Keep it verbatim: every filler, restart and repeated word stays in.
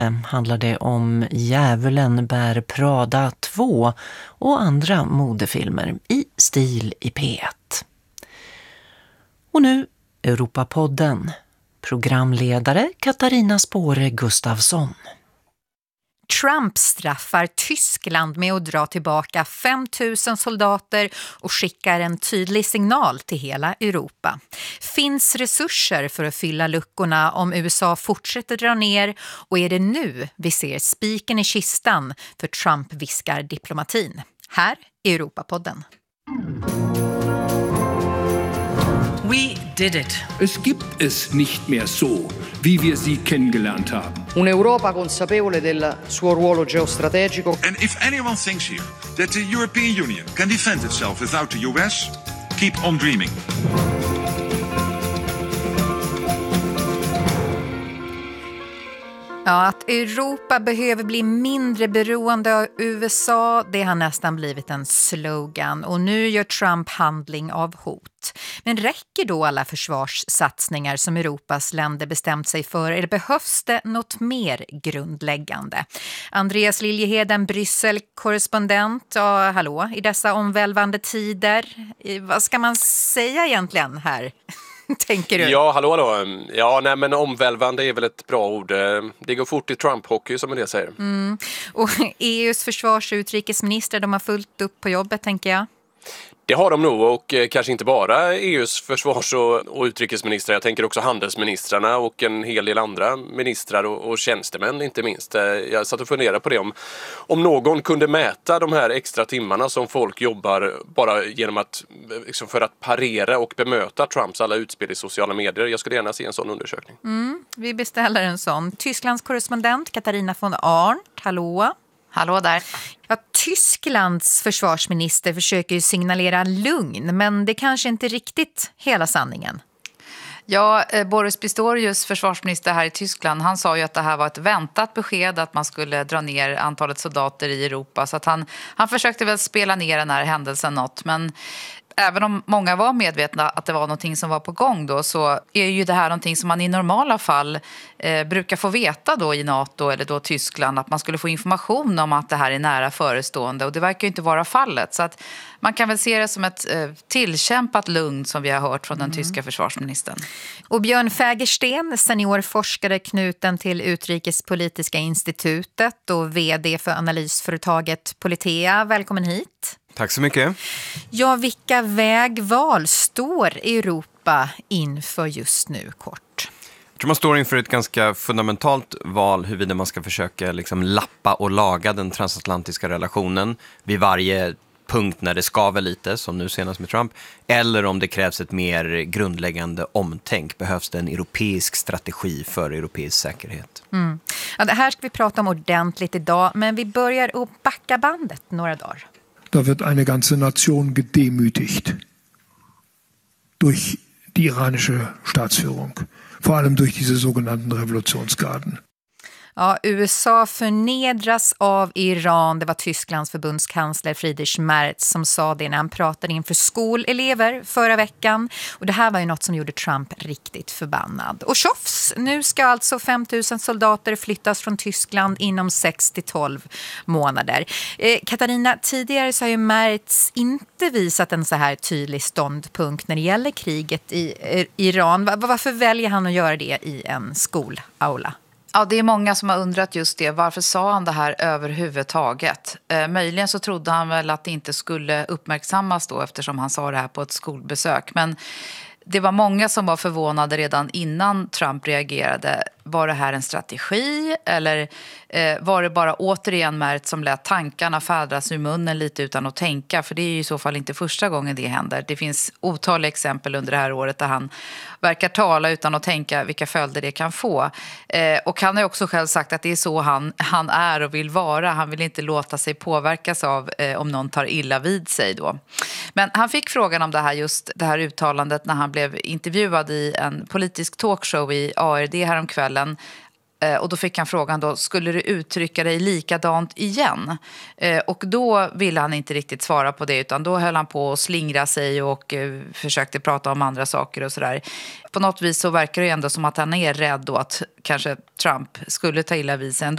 handlar det om Djävulen bär Prada två och andra modefilmer i stil i P ett. Och nu Europapodden. Programledare Katarina Spåre Gustafsson. Trump straffar Tyskland med att dra tillbaka fem tusen soldater och skickar en tydlig signal till hela Europa. Finns resurser för att fylla luckorna om U S A fortsätter dra ner, och är det nu vi ser spiken i kistan för Trump viskar diplomatin? Här är Europapodden. We did it. Es gibt es nicht mehr so, wie wir sie kennengelernt haben. Un'Europa consapevole del suo ruolo geostrategico. And if anyone thinks here that the European Union can defend itself without the U S, keep on dreaming. Ja, att Europa behöver bli mindre beroende av U S A, det har nästan blivit en slogan. Och nu gör Trump handling av hot. Men räcker då alla försvarssatsningar som Europas länder bestämt sig för, eller behövs det något mer grundläggande? Andreas Liljeheden, Bryssel-korrespondent. Ja, hallå, i dessa omvälvande tider. Vad ska man säga egentligen här? Tänker du? Ja, hallå, hallå. Ja, nej, men omvälvande är väl ett bra ord. Det går fort i Trump-hockey, som det säger. Mm. Och E U:s försvars- och utrikesminister, de har fullt upp på jobbet, tänker jag. Det har de nog, och kanske inte bara E U:s försvars- och utrikesministrar. Jag tänker också handelsministrarna och en hel del andra ministrar och, och tjänstemän inte minst. Jag satt och funderade på det om, om någon kunde mäta de här extra timmarna som folk jobbar bara genom att, liksom för att parera och bemöta Trumps alla utspel i sociala medier. Jag skulle gärna se en sån undersökning. Mm, vi beställer en sån. Tysklands korrespondent Katarina von Arndt, hallå. Hallå där. Ja, Tysklands försvarsminister försöker ju signalera lugn, men det kanske inte riktigt hela sanningen. Ja, Boris Pistorius, försvarsminister här i Tyskland, han sa ju att det här var ett väntat besked att man skulle dra ner antalet soldater i Europa. Så att han, han försökte väl spela ner den här händelsen något, men även om många var medvetna att det var någonting som var på gång då, så är ju det här någonting som man i normala fall eh, brukar få veta då i NATO eller då Tyskland, att man skulle få information om att det här är nära förestående, och det verkar ju inte vara fallet. Så att man kan väl se det som ett eh, tillkämpat lugn som vi har hört från den mm. tyska försvarsministern. Och Björn Fägersten, seniorforskare knuten till Utrikespolitiska institutet och vd för analysföretaget Politea. Välkommen hit. Tack så mycket. Ja, vilka vägval står Europa inför just nu kort? Jag tror man står inför ett ganska fundamentalt val huruvida man ska försöka liksom lappa och laga den transatlantiska relationen vid varje punkt när det skaver lite, som nu senast med Trump, eller om det krävs ett mer grundläggande omtänk. Behövs det en europeisk strategi för europeisk säkerhet? Mm. Ja, det här ska vi prata om ordentligt idag, men vi börjar att backa bandet några dagar. Da wird eine ganze Nation gedemütigt durch die iranische Staatsführung, vor allem durch diese sogenannten Revolutionsgarden. Ja, U S A förnedras av Iran. Det var Tysklands förbundskansler Friedrich Merz som sa det när han pratade inför skolelever förra veckan. Och det här var ju något som gjorde Trump riktigt förbannad. Och tjofs, nu ska alltså fem tusen soldater flyttas från Tyskland inom sex till tolv månader. Eh, Katarina, tidigare så har ju Merz inte visat en så här tydlig ståndpunkt när det gäller kriget i eh, Iran. Var, varför väljer han att göra det i en skolaula? Ja, det är många som har undrat just det. Varför sa han det här överhuvudtaget? Eh, möjligen så trodde han väl att det inte skulle uppmärksammas då, eftersom han sa det här på ett skolbesök. Men det var många som var förvånade redan innan Trump reagerade. Var det här en strategi, eller eh, var det bara återigen Merz som lät tankarna färdas ur munnen lite utan att tänka? För det är ju i så fall inte första gången det händer. Det finns otaliga exempel under det här året där han verkar tala utan att tänka vilka följder det kan få. Eh, och han har också själv sagt att det är så han, han är och vill vara. Han vill inte låta sig påverkas av eh, om någon tar illa vid sig då. Men han fick frågan om det här, just det här uttalandet när han blev intervjuad i en politisk talkshow i A R D häromkvällen. Och då fick han frågan då, skulle du uttrycka dig likadant igen? Och då ville han inte riktigt svara på det, utan då höll han på att slingra sig och försökte prata om andra saker och sådär. På något vis så verkar det ändå som att han är rädd då att kanske Trump skulle ta illa vid sig ändå.